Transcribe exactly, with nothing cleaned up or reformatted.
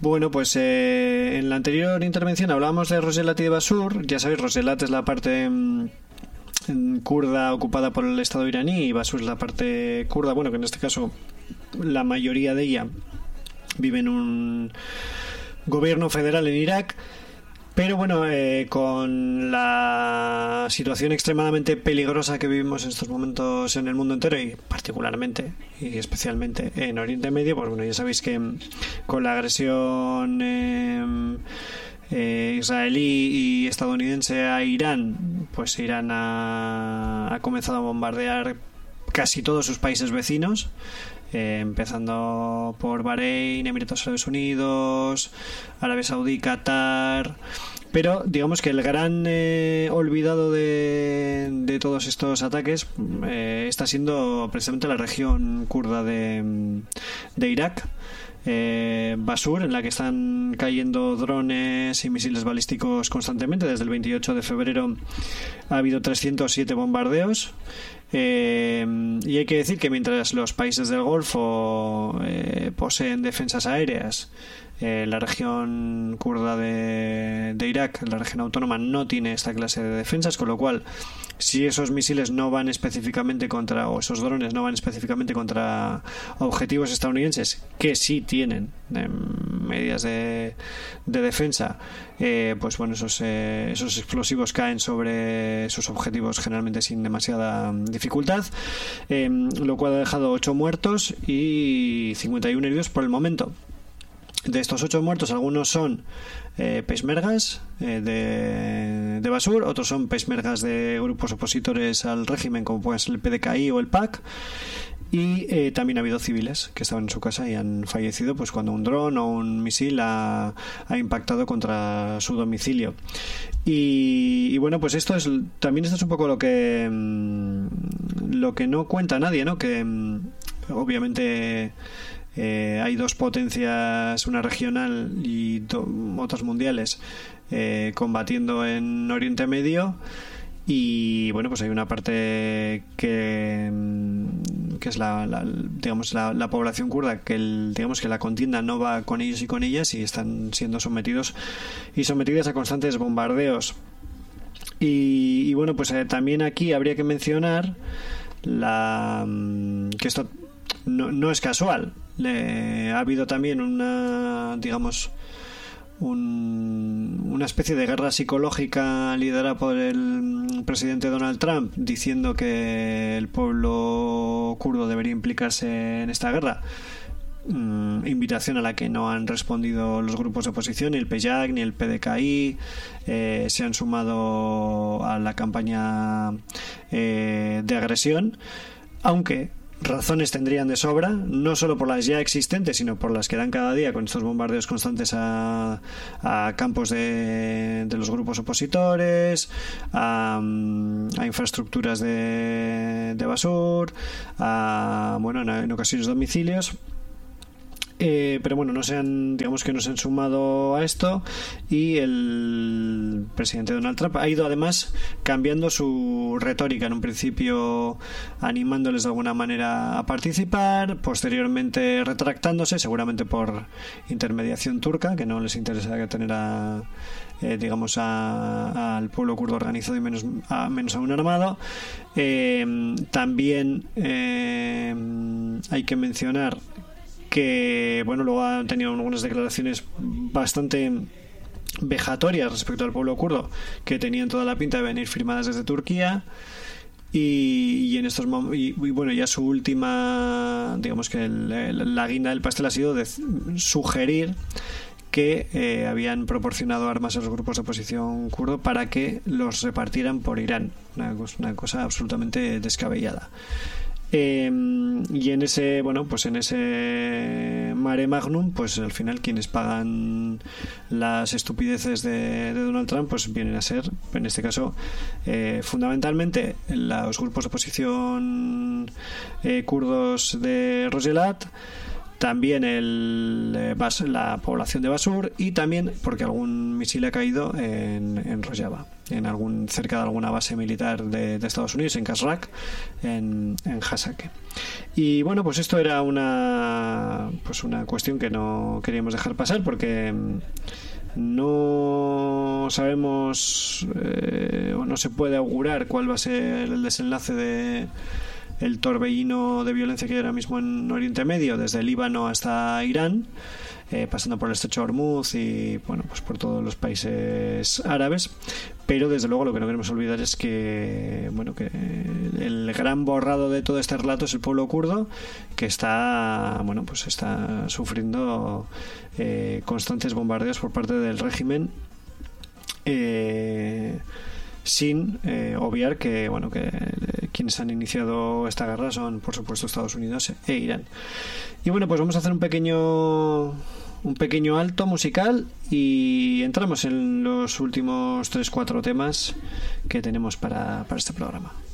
Bueno, pues eh, en la anterior intervención hablábamos de Roselat y de Basur. Ya sabéis, Roselat es la parte mmm, kurda ocupada por el Estado iraní y Basur es la parte kurda, bueno, que en este caso la mayoría de ella vive en un gobierno federal en Irak. Pero bueno, eh, con la situación extremadamente peligrosa que vivimos en estos momentos en el mundo entero y particularmente y especialmente en Oriente Medio, pues bueno, ya sabéis que con la agresión eh, eh, israelí y estadounidense a Irán, pues Irán ha, ha comenzado a bombardear casi todos sus países vecinos. Eh, empezando por Bahrein, Emiratos Árabes Unidos, Arabia Saudí, Qatar. Pero digamos que el gran eh, olvidado de, de todos estos ataques eh, está siendo precisamente la región kurda de, de Irak. Eh, Basur, en la que están cayendo drones y misiles balísticos constantemente. Desde el veintiocho de febrero ha habido trescientos siete bombardeos. Eh, y hay que decir que mientras los países del Golfo eh, poseen defensas aéreas, eh, la región kurda de, de Irak, la región autónoma, no tiene esta clase de defensas, con lo cual si esos misiles no van específicamente contra, o esos drones no van específicamente contra objetivos estadounidenses, que sí tienen eh, medidas de, de defensa, eh, pues bueno, esos, eh, esos explosivos caen sobre sus objetivos generalmente sin demasiada dificultad, eh, lo cual ha dejado ocho muertos y cincuenta y uno heridos por el momento. De estos ocho muertos, algunos son eh, peshmergas eh, de, de Basur, otros son peshmergas de grupos opositores al régimen, como pueden ser el P D K I o el P A C, y eh, también ha habido civiles que estaban en su casa y han fallecido pues cuando un dron o un misil ha, ha impactado contra su domicilio. Y, y bueno, pues esto es también esto es un poco lo que lo que no cuenta nadie, ¿no? Que obviamente Eh, hay dos potencias, una regional y do, otras mundiales, eh, combatiendo en Oriente Medio, y bueno, pues hay una parte que, que es la, la digamos la, la población kurda, que el, digamos que la contienda no va con ellos y con ellas, y están siendo sometidos y sometidas a constantes bombardeos. Y, y bueno, pues eh, también aquí habría que mencionar la que esto no, no es casual. Le, ha habido también una, digamos, un, una especie de guerra psicológica liderada por el presidente Donald Trump, diciendo que el pueblo kurdo debería implicarse en esta guerra. Mm, invitación a la que no han respondido los grupos de oposición, ni el P Y A C ni el P D K I. Eh, se han sumado a la campaña eh, de agresión, aunque razones tendrían de sobra, no solo por las ya existentes, sino por las que dan cada día con estos bombardeos constantes a, a campos de, de los grupos opositores, a, a infraestructuras de, de Basur, a, bueno, en, en ocasiones domicilios. Eh, pero bueno, no se han, digamos que no se han sumado a esto, y el presidente Donald Trump ha ido además cambiando su retórica, en un principio animándoles de alguna manera a participar, posteriormente retractándose, seguramente por intermediación turca, que no les interesa tener a Eh, digamos a, a, al pueblo kurdo organizado y menos, a, menos aún armado. Eh, también eh, hay que mencionar que bueno, luego han tenido algunas declaraciones bastante vejatorias respecto al pueblo kurdo, que tenían toda la pinta de venir firmadas desde Turquía. Y, y en estos y, y bueno, ya su última, digamos que el, el, la guinda del pastel ha sido de sugerir que eh, habían proporcionado armas a los grupos de oposición kurdo para que los repartieran por Irán, una, una cosa absolutamente descabellada. Eh, y en ese, bueno, pues en ese mare magnum, pues al final quienes pagan las estupideces de, de Donald Trump, pues vienen a ser, en este caso, eh, fundamentalmente los grupos de oposición eh, kurdos de Roselat, también el, eh, Bas, la población de Basur, y también porque algún misil ha caído en, en Rojava, en algún, cerca de alguna base militar de, de Estados Unidos, en Kasrak, en, en Hasake. Y bueno, pues esto era una, pues una cuestión que no queríamos dejar pasar, porque no sabemos eh, o no se puede augurar cuál va a ser el desenlace de el torbellino de violencia que hay ahora mismo en Oriente Medio, desde el Líbano hasta Irán, eh, pasando por el estrecho de Hormuz y bueno, pues por todos los países árabes. Pero desde luego lo que no queremos olvidar es que bueno, que el gran borrado de todo este relato es el pueblo kurdo, que está bueno, pues está sufriendo eh, constantes bombardeos por parte del régimen, eh, sin eh, obviar que bueno, que eh, quienes han iniciado esta guerra son por supuesto Estados Unidos e Irán. Y bueno, pues vamos a hacer un pequeño un pequeño alto musical y entramos en los últimos tres cuatro temas que tenemos para, para este programa.